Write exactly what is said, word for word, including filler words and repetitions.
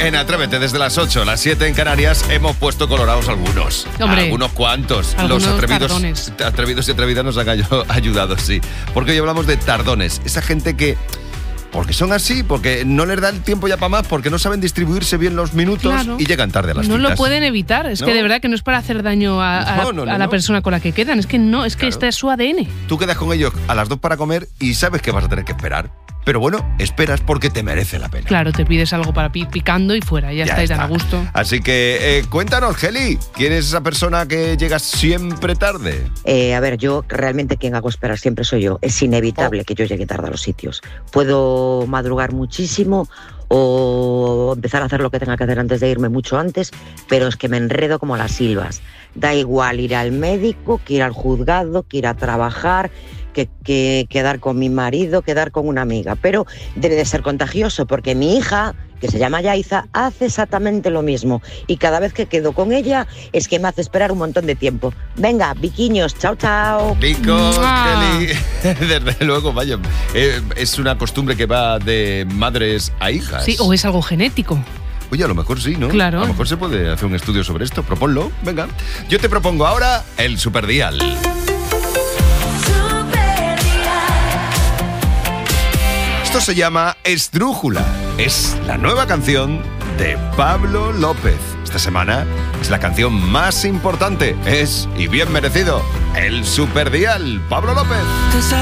En Atrévete, desde las ocho, las siete en Canarias, hemos puesto colorados algunos. Hombre, algunos cuantos. algunos Los atrevidos, tardones. atrevidos y atrevidas nos han ayudado, sí. Porque hoy hablamos de tardones. Esa gente que... Porque son así, porque no les da el tiempo ya para más, porque no saben distribuirse bien los minutos Claro. y llegan tarde a las No citas. lo pueden evitar. Es ¿No? que de verdad que no es para hacer daño a, a, No, no, no, a la no. persona con la que quedan. Es que no, es que Claro. este es su A D N. Tú quedas con ellos a las dos para comer y sabes que vas a tener que esperar. Pero bueno, esperas porque te merece la pena. Claro, te pides algo para ir picando y fuera. Ya, Ya estáis está. tan a gusto. Así que eh, cuéntanos, Geli, ¿quién es esa persona que llega siempre tarde? Eh, a ver, yo realmente quien hago esperar siempre soy yo. Es inevitable Oh. que yo llegue tarde a los sitios. Puedo madrugar muchísimo o empezar a hacer lo que tenga que hacer antes de irme mucho antes, pero es que me enredo como las silvas. Da igual ir al médico, que ir al juzgado, que ir a trabajar, que, que quedar con mi marido, quedar con una amiga. Pero debe de ser contagioso porque mi hija, que se llama Yaiza, hace exactamente lo mismo. Y cada vez que quedo con ella es que me hace esperar un montón de tiempo. Venga, biquiños, chao, chao. Picos, ¡Mua! Geli. Desde luego, vaya. eh, es una costumbre que va de madres a hijas. Sí, o es algo genético. Oye, a lo mejor sí, ¿no? Claro. A lo mejor se puede hacer un estudio sobre esto. Proponlo, venga. Yo te propongo ahora el Superdial. Esto se llama Esdrújula. Es la nueva canción de Pablo López. Esta semana es la canción más importante. Es, y bien merecido, el Superdial. Pablo López.